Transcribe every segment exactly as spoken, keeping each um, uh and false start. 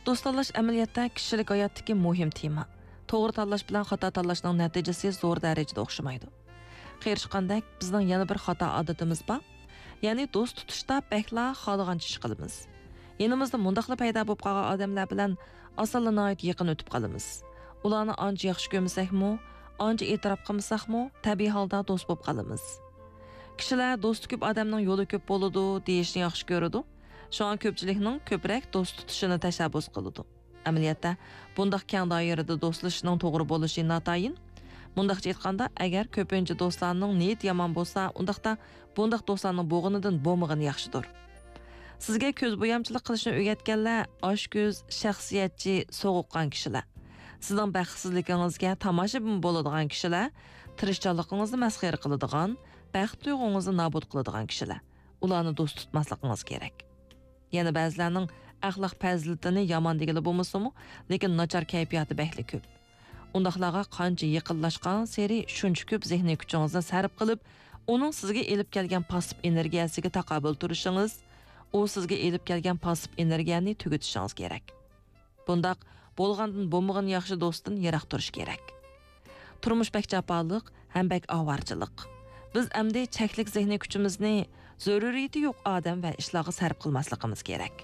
Do'st tanlash amaliyotda kishilik hayotdagi muhim tema. To'g'ri tanlash bilan xato tanlashning natijasi zo'r darajada o'xshamaydi. Qiyirishqandek bizning yana bir xato odatimiz bor. Ya'ni do'st tutishda bekla xohlagancha ish qilamiz. Yanimizda mundaqla paydo bo'lib qolgan odamlar bilan osonlikcha yaqin o'tib qolamiz. Ularni ancha yaxshi ko'rsakmi, ancha e'tirof qilmasakmi, tabiiy holda do'st bo'lib qolamiz. Kishilar do'st ko'p odamning yo'li ko'p bo'ladi deyishni yaxshi ko'radi. Şoan ko'pchilikning ko'proq do'st tutishini tashabbus qiladi. Amaliyotda bundaq keng doirada do'stlashishning to'g'ri bo'lishi notayin. Bundaqcha aytganda, agar ko'pincha do'stlarning niyat yomon bo'lsa, undaqda bundaq do'stlarning bo'g'inidan bo'lmagani yaxshidir. Sizga ko'z bo'yamchilik qilishni o'rgatganlar oshko'z, shaxsiyatchi, so'g'uqqan kishilar. Sizning baxtsizligingizga tomoshabin bo'ladigan kishilar, tirishchanligingizni masxara qiladigan, baxt tuyg'ungizni nobud qiladigan kishilar. Ularni do'st tutmasligingiz kerak. Yana ba'zilarning axloq fazilatini yomon degili bo'lmasa-mu, lekin nachar kayfiyati baxtli ko'p. Undaqlarga qancha yaqinlashgan seri shuncha ko'p zehniy kuchingizni sarf qilib, uning sizga elib kelgan passiv energiyasiga taqobil turishingiz, u sizga elib kelgan passiv energiyani tugatishingiz kerak. Bundaq bo'lgandan bo'lmagan yaxshi do'stdan yiroq turish kerak. Turmush bakchapalik ham bak avarchilik. Biz amdi cheklik zehniy kuchimizni zaruriyati yo'q odam va ishlarga sarf qilmasligimiz kerak.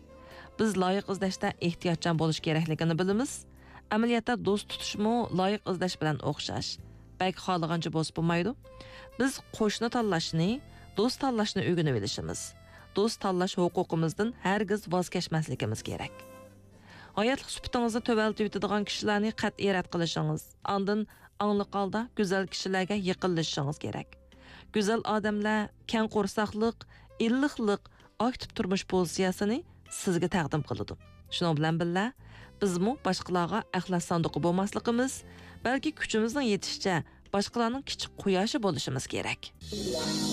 Biz loyiq izlashda ehtiyotchan bo'lish kerakligini bilamiz. Amaliyotda do'st tutishmo loyiq izlash bilan o'xshash. Balki xohlagancha bo'z bo'lmaydi. Biz qo'shni tanlashni, do'st tanlashni o'rganib olishimiz. Do'st tanlash huquqimizdan hargiz voz kechmasligimiz kerak. Hayotlik suhbatingizni to'valtiydigan kishilarni qat'iy rad qilishingiz, ondan angliq holda go'zal kishilarga yaqinlashishingiz kerak. Go'zal odamlar keng qo'rsaqliq, illiqlik, aktiv turmush pozitsiyasini sizga taqdim qiladi. Shuning bilan birga bizmi boshqalarga axlat sanduqi bo'lmasligimiz, balki kuchimizning yetishicha boshqalarning kichik quyoshi bo'lishimiz kerak.